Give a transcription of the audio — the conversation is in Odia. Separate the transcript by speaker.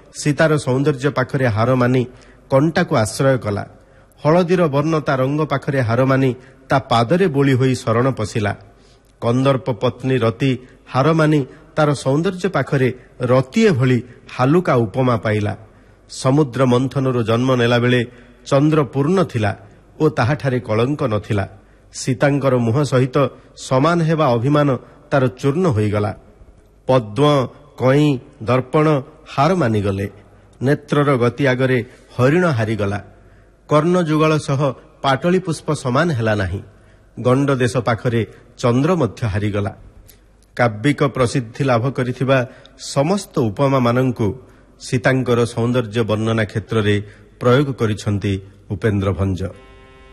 Speaker 1: ସୀତାର ସୌନ୍ଦର୍ଯ୍ୟ ପାଖରେ ହାର ମାନି କଣ୍ଟାକୁ ଆଶ୍ରୟ କଲା। ହଳଦୀର ବର୍ଣ୍ଣ ତା ରଙ୍ଗ ପାଖରେ ହାର ମାନି ତା ପାଦରେ ବୋଳି ହୋଇ ଶରଣ ପଶିଲା। କନ୍ଦର୍ପ ପତ୍ନୀ ରତି ହାର ମାନି ତାର ସୌନ୍ଦର୍ଯ୍ୟ ପାଖରେ ରତିଏ ଭଳି ହାଲୁକା ଉପମା ପାଇଲା। ସମୁଦ୍ର ମନ୍ଥନରୁ ଜନ୍ମ ନେଲାବେଳେ ଚନ୍ଦ୍ର ପୂର୍ଣ୍ଣ ଥିଲା ଓ ତାହାଠାରେ କଳଙ୍କ ନଥିଲା। ସୀତାଙ୍କର ମୁହଁ ସହିତ ସମାନ ହେବା ଅଭିମାନ ତାର ଚୂର୍ଣ୍ଣ ହୋଇଗଲା। ପଦ୍ମ କଇଁ ଦର୍ପଣ ହାର ମାନିଗଲେ। ନେତ୍ରର ଗତି ଆଗରେ ହରିଣ ହାରିଗଲା। କର୍ଣ୍ଣ ଯୁଗଳ ସହ ପାଟଳି ପୁଷ୍ପ ସମାନ ହେଲା ନାହିଁ। ଗଣ୍ଡ ଦେଶ ପାଖରେ ଚନ୍ଦ୍ର ମଧ୍ୟ ହାରିଗଲା। କାବ୍ୟିକ ପ୍ରସିଦ୍ଧି ଲାଭ କରିଥିବା ସମସ୍ତ ଉପମାମାନଙ୍କୁ ସୀତାଙ୍କର ସୌନ୍ଦର୍ଯ୍ୟ ବର୍ଣ୍ଣନା କ୍ଷେତ୍ରରେ ପ୍ରୟୋଗ କରିଛନ୍ତି ଉପେନ୍ଦ୍ର ଭଞ୍ଜ।